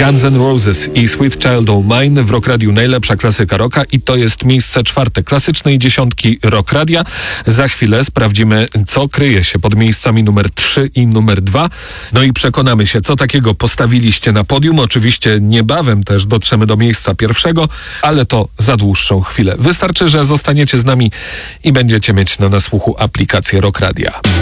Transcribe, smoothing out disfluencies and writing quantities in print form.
Guns N' Roses i Sweet Child O' Mine w Rock Radiu najlepsza klasyka rocka i to jest miejsce 4 klasycznej dziesiątki Rock Radia. Za chwilę sprawdzimy, co kryje się pod miejscami numer 3 i numer 2. No i przekonamy się, co takiego postawiliście na podium. Oczywiście niebawem też dotrzemy do miejsca 1, ale to za dłuższą chwilę. Wystarczy, że zostaniecie z nami i będziecie mieć na słuchu aplikację Rock Radia.